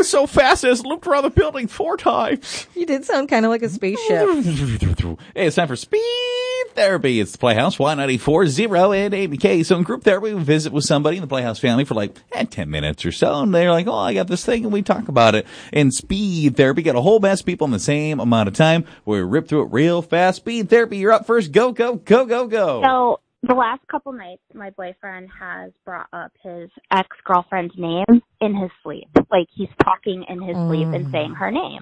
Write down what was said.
was so fast it looped around the building 4 times. You did sound kind of like a spaceship. Hey, it's time for Speed Therapy. It's the Playhouse, Y94.0 and ABK. So in group therapy, we visit with somebody in the Playhouse family for like 10 minutes or so. And they're like, oh, I got this thing, and we talk about it. And Speed Therapy, got a whole bunch of people in the same amount of time. We rip through it real fast. Speed Therapy, you're up first. Go, go, go, go, go. So the last couple nights, my boyfriend has brought up his ex-girlfriend's name in his sleep. Like, he's talking in his sleep and saying her name.